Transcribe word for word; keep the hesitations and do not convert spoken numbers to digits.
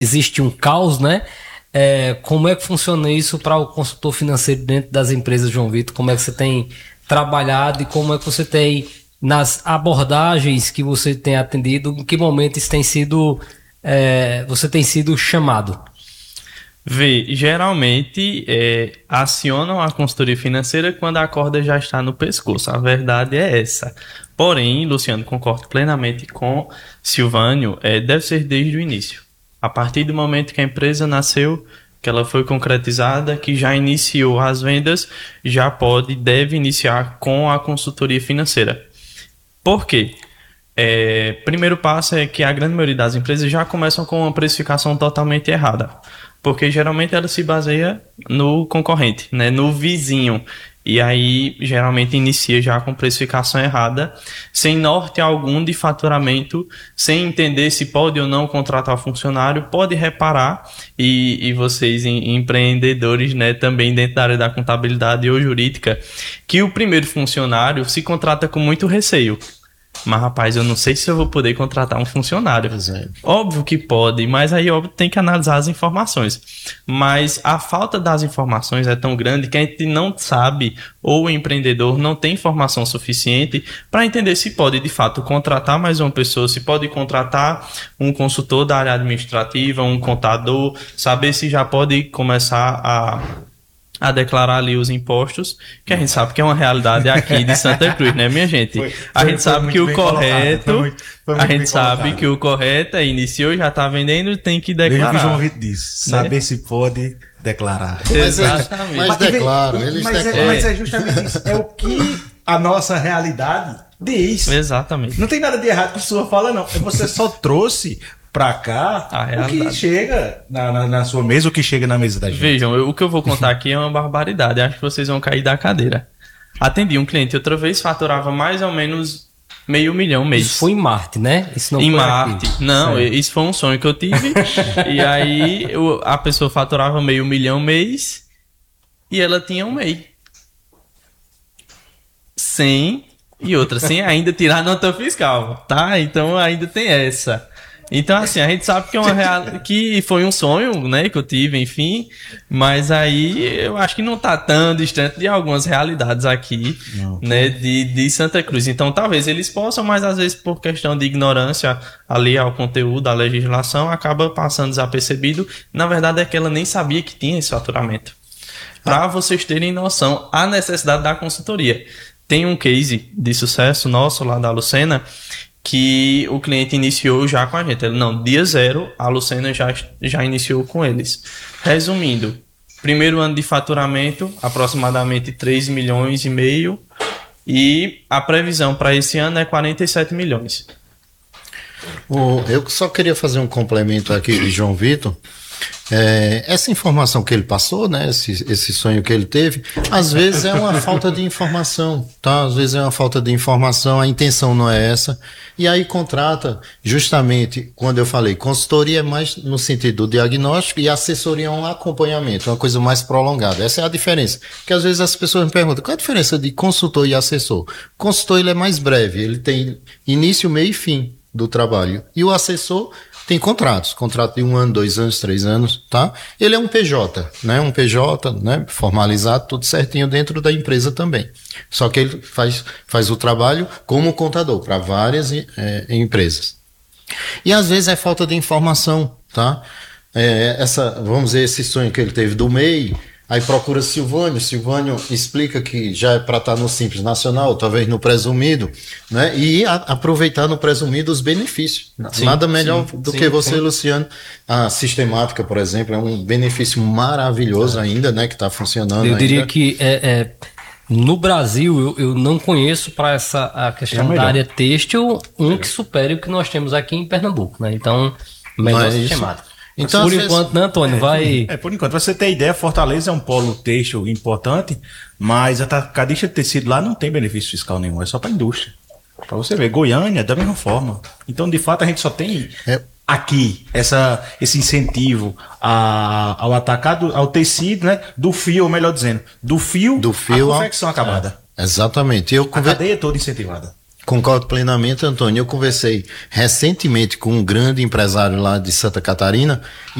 existe um caos, né? É, como é que funciona isso para o consultor financeiro dentro das empresas, João Vitor? Como é que você tem trabalhado e como é que você tem, nas abordagens que você tem atendido, em que momento isso tem sido, é, você tem sido chamado? Vê, geralmente é, acionam a consultoria financeira quando a corda já está no pescoço. A verdade é essa. Porém, Luciano, concordo plenamente com Silvânio, é, deve ser desde o início. A partir do momento que a empresa nasceu, que ela foi concretizada, que já iniciou as vendas, já pode, deve iniciar com a consultoria financeira. Por quê? É, primeiro passo é que a grande maioria das empresas já começam com uma precificação totalmente errada. Porque geralmente ela se baseia no concorrente, né, no vizinho. E aí, geralmente, inicia já com precificação errada, sem norte algum de faturamento, sem entender se pode ou não contratar funcionário, pode reparar, e, e vocês, em, empreendedores, né, também dentro da área da contabilidade ou jurídica, que o primeiro funcionário se contrata com muito receio. Mas, rapaz, eu não sei se eu vou poder contratar um funcionário. Exato. Óbvio que pode, mas aí óbvio tem que analisar as informações. Mas a falta das informações é tão grande que a gente não sabe, ou o empreendedor não tem informação suficiente para entender se pode, de fato, contratar mais uma pessoa, se pode contratar um consultor da área administrativa, um contador, saber se já pode começar a... a declarar ali os impostos, que a gente sabe que é uma realidade aqui de Santa Cruz, né, minha gente? Foi, a foi, gente sabe que o correto, foi muito, foi muito a gente sabe colocado. Que o correto é iniciou, já está vendendo, tem que declarar. Veja o que o João Vitor disse, saber né? Se pode declarar. Mas exatamente. Mas, mas declaram, eles mas declaram. É, mas é justamente isso, é o que a nossa realidade diz. Exatamente. Não tem nada de errado com a sua fala, não. Você só trouxe pra cá o que chega na, na, na sua mesa, o que chega na mesa da gente. Vejam, eu, o que eu vou contar aqui é uma barbaridade. Acho que vocês vão cair da cadeira. Atendi um cliente outra vez, faturava mais ou menos meio milhão mês. Isso foi em Marte, né? Isso não em foi Marte. Aqui. Não, é. Isso foi um sonho que eu tive. E aí eu, a pessoa faturava meio milhão mês e ela tinha um M E I. Sem... E outra, sem ainda tirar nota fiscal, tá? Então ainda tem essa. Então, assim, a gente sabe que é uma real... que foi um sonho, né, que eu tive, enfim, mas aí eu acho que não tá tão distante de algumas realidades aqui, não. Né, de, de Santa Cruz. Então, talvez eles possam, mas às vezes por questão de ignorância ali ao conteúdo, à legislação, acaba passando desapercebido. Na verdade, é que ela nem sabia que tinha esse faturamento. Para vocês terem noção, a necessidade da consultoria. Tem um case de sucesso nosso lá da Lucena, que o cliente iniciou já com a gente. Ele, não, dia zero, a Lucena já, já iniciou com eles. Resumindo, primeiro ano de faturamento, aproximadamente três milhões e meio, e a previsão para esse ano é quarenta e sete milhões. Eu só queria fazer um complemento aqui de João Vitor. É, essa informação que ele passou, né, esse, esse sonho que ele teve, às vezes é uma falta de informação, tá? Às vezes é uma falta de informação, a intenção não é essa, e aí contrata, justamente, quando eu falei, consultoria é mais no sentido do diagnóstico e assessoria é um acompanhamento, uma coisa mais prolongada. Essa é a diferença, porque às vezes as pessoas me perguntam, qual é a diferença de consultor e assessor? O consultor, ele é mais breve, ele tem início, meio e fim do trabalho, e o assessor tem contratos, contrato de um ano, dois anos, três anos, tá? Ele é um P J, né? Um P J, né? Formalizado, tudo certinho dentro da empresa também. Só que ele faz, faz o trabalho como contador para várias é, empresas. E às vezes é falta de informação, tá? É, essa, vamos dizer, esse sonho que ele teve do M E I, aí procura Silvânio, Silvânio explica que já é para estar no Simples Nacional, talvez no presumido, né? E a, aproveitar no presumido os benefícios. Sim, Nada melhor sim, do sim, que você, sim. Luciano. A sistemática, por exemplo, é um benefício maravilhoso é. ainda, né? Que está funcionando Eu ainda. diria que é, é, no Brasil, eu, eu não conheço para essa a questão é da área têxtil um é. que supere o que nós temos aqui em Pernambuco, né? Então, melhor sistemática. Então, por enquanto, vezes, né, Antônio? Vai... É, por enquanto. Pra você ter ideia, Fortaleza é um polo têxtil importante, mas a Atacadista de tecido lá não tem benefício fiscal nenhum, é só para a indústria. Para você ver, Goiânia, da mesma forma. Então, de fato, a gente só tem é. aqui essa, esse incentivo a, ao atacado, ao tecido, né, do fio, ou melhor dizendo, do fio, do fio à confecção a... acabada. É. Exatamente. Eu conver... A cadeia toda incentivada. Concordo plenamente, Antônio. Eu conversei recentemente com um grande empresário lá de Santa Catarina